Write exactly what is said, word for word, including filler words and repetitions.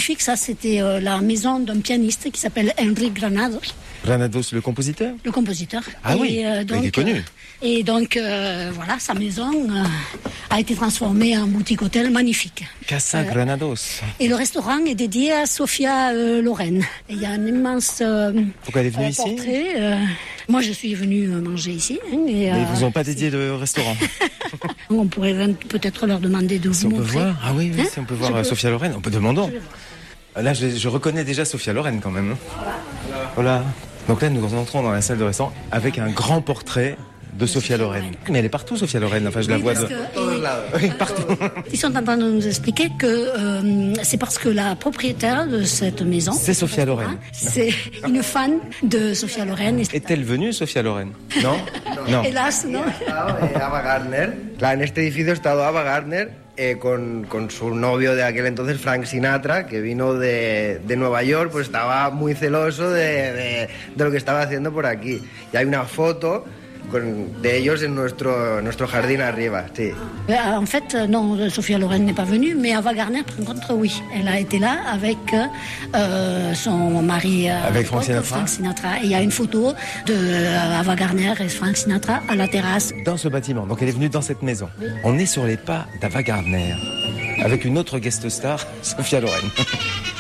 magnifique. Ça, c'était euh, la maison d'un pianiste qui s'appelle Enrique Granados. Granados, le compositeur? Le compositeur. Ah et, oui, euh, donc, il est connu. Euh, et donc, euh, voilà, sa maison euh, a été transformée en boutique-hôtel magnifique. Casa Euh, Granados. Et le restaurant est dédié à Sofia euh, Loren. Et il y a un immense euh, Pourquoi elle est venue euh, ici? portrait. Euh, moi, je suis venue manger ici. Hein, et, Mais euh, ils vous ont pas dédié de restaurant? on pourrait peut-être leur demander de Si vous on peut montrer. voir, ah oui, oui, Hein si on peut Je voir peux- Sophia Loren, on peut demander. Là, je, je reconnais déjà Sophia Loren quand même. Voilà. Donc là, nous entrons dans la salle de restaurant avec un grand portrait de Sophia Loren. Mais elle est partout, Sophia Loren. Enfin, je la Oui, vois parce de... que- Oui, partout. Ils sont en train de nous expliquer que euh, c'est parce que la propriétaire de cette maison, C'est Sophia Loren. c'est une fan de Sophia Loren. Est-elle venue, Sophia Loren? Non? Non. Hélas, non. Estado, eh, Ava Gardner. Claro, en este edificio ha estado Ava Gardner eh, con, con su novio de aquel entonces, Frank Sinatra, que vino de, de Nueva York, pues estaba muy celoso de, de, de lo que estaba haciendo por aquí. Y hay una foto con, de ellos en nuestro, nuestro jardín arriba, sí. En fait, non, Sophia Loren n'est pas venue, mais Ava Gardner, par contre, oui. Elle a été là avec euh, son mari. euh, Avec Frank Sinatra. Frank Sinatra. Et il y a une photo de euh, Ava Gardner et Frank Sinatra à la terrasse. Dans ce bâtiment. Donc elle est venue dans cette maison. On est sur les pas d'Ava Gardner avec une autre guest star, Sophia Loren.